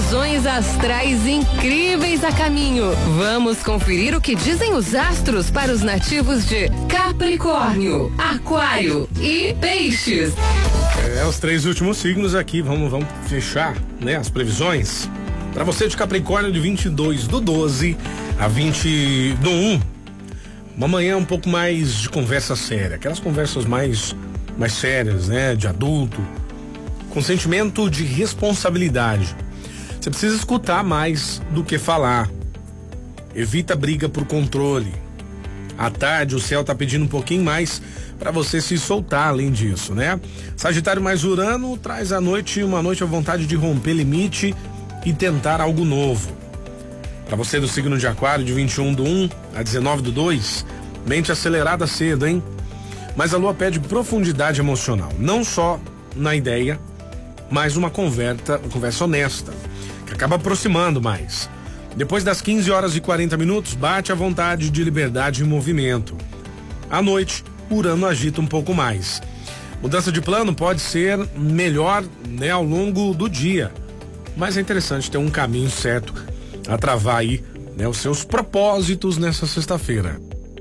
previsões astrais incríveis a caminho. Vamos conferir o que dizem os astros para os nativos de Capricórnio, Aquário e Peixes. Os 3 últimos signos aqui, vamos fechar, né, as previsões. Para você de Capricórnio, de 22/12 a 20/1, uma manhã um pouco mais de conversa séria, aquelas conversas mais sérias, né, de adulto, com sentimento de responsabilidade. Você precisa escutar mais do que falar. Evita briga por controle. À tarde o céu tá pedindo um pouquinho mais para você se soltar além disso, né? Sagitário mais Urano traz à noite uma noite à vontade de romper limite e tentar algo novo. Para você do signo de Aquário, de 21/1 a 19/2, mente acelerada cedo, hein? Mas a lua pede profundidade emocional, não só na ideia, mas uma conversa honesta, que acaba aproximando mais. Depois das 15h40, bate a vontade de liberdade e movimento. À noite, Urano agita um pouco mais. Mudança de plano pode ser melhor, né, ao longo do dia, mas é interessante ter um caminho certo a travar aí, né, os seus propósitos nessa sexta-feira.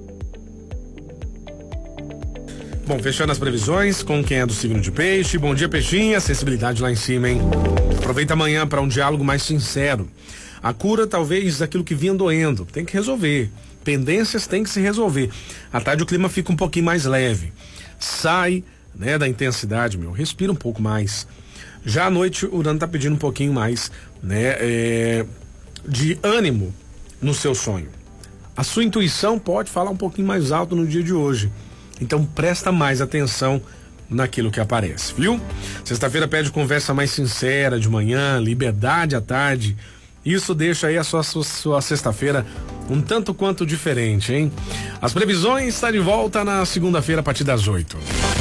Bom, fechando as previsões com quem é do signo de Peixe. Bom dia, Peixinha, sensibilidade lá em cima, hein? Aproveita amanhã para um diálogo mais sincero. A cura, talvez, daquilo que vinha doendo, tem que resolver. Pendências tem que se resolver. À tarde o clima fica um pouquinho mais leve. Sai, né, da intensidade, respira um pouco mais. Já à noite, o Urano tá pedindo um pouquinho mais, né, de ânimo no seu sonho. A sua intuição pode falar um pouquinho mais alto no dia de hoje. Então presta mais atenção naquilo que aparece, viu? Sexta-feira pede conversa mais sincera de manhã, liberdade à tarde. Isso deixa aí a sua sexta-feira um tanto quanto diferente, hein? As previsões estão de volta na segunda-feira a partir das 8.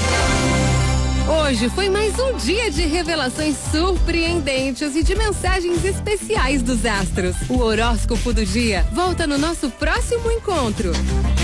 Hoje foi mais um dia de revelações surpreendentes e de mensagens especiais dos astros. O horóscopo do dia volta no nosso próximo encontro.